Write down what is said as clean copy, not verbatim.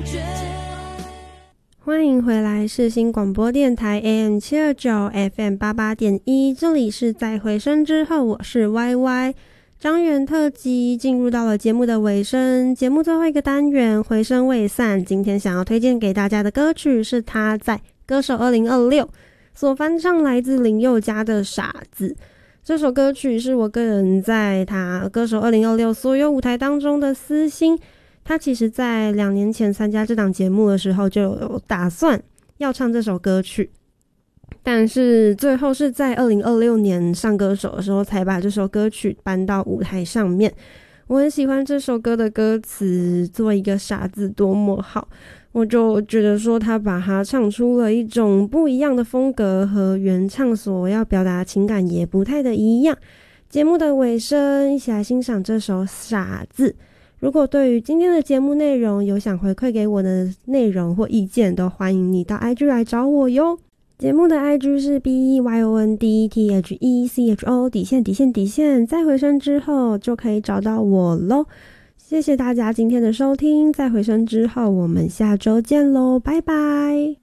欢迎回来世新广播电台 AM729 FM88.1， 这里是在回声之后，我是 YY。 张元特辑进入到了节目的尾声，节目最后一个单元回声未散，今天想要推荐给大家的歌曲是他在歌手2026所翻唱来自林宥嘉的傻子。这首歌曲是我个人在他歌手2026所有舞台当中的私心，他其实在2年前参加这档节目的时候就有打算要唱这首歌曲，但是最后是在2026年上歌手的时候才把这首歌曲搬到舞台上面。我很喜欢这首歌的歌词，做一个傻子多么好，我就觉得说他把它唱出了一种不一样的风格，和原唱所要表达的情感也不太的一样。节目的尾声，一起来欣赏这首傻子。如果对于今天的节目内容有想回馈给我的内容或意见，都欢迎你到 IG 来找我哟。节目的 IG 是 BEYONDTHECHO__，在回声之后就可以找到我咯。谢谢大家今天的收听，在回声之后我们下周见咯，拜拜。